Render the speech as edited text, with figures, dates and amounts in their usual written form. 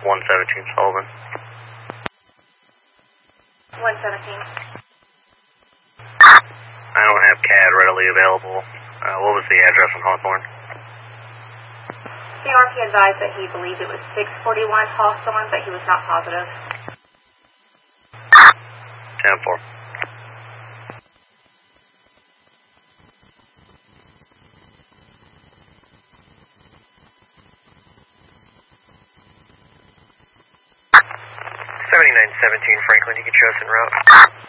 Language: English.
117 Sullivan. 117. I don't have CAD readily available. What was the address on Hawthorne? CRP advised that he believed it was 641 Hawthorne, but he was not positive. 10-4. '7917 Franklin, you can show us en route.